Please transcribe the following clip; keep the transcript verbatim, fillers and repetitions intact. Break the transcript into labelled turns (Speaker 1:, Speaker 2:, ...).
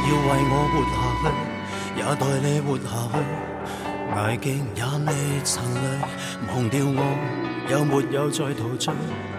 Speaker 1: 要为我活下去，也代你活下去。捱極也未曾累，忘掉我有沒有在陶醉？